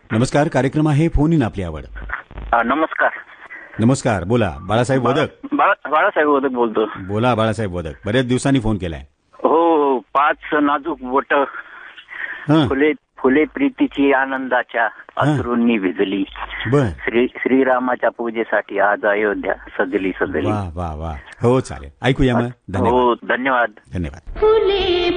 नमस्कार. कार्यक्रम आहे फोन इन आपली आवड. नमस्कार. नमस्कार. बोला बाळासाहेब वदक. बाळासाहेब वदक बोलतो. बोला बाळासाहेब वदक. बऱ्याच दिवसांनी फोन केलाय. हो, 5 नाजूक बोट फुले प्रीतीची आनंदाच्या अश्रूंनी भिजली. बर. श्रीरामाच्या पूजेसाठी आज अयोध्या सजली सजली. वा वा वा. हो चालेल, ऐकूया मग. धन्यवाद. हो, धन्यवाद. धन्यवाद.